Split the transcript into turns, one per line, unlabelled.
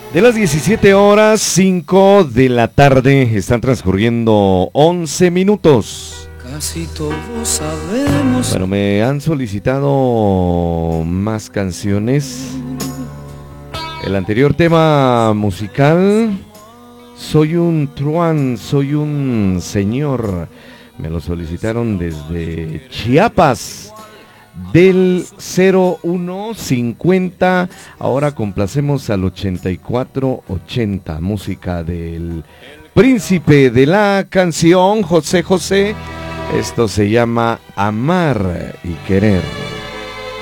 De las 17 horas, 5 de la tarde, están transcurriendo 11 minutos.
Casi todos sabemos.
Bueno, me han solicitado más canciones. El anterior tema musical, Soy un truán, soy un señor. Me lo solicitaron desde Chiapas. Del 0150, ahora complacemos al 8480, música del príncipe de la canción, José José. Esto se llama Amar y Querer.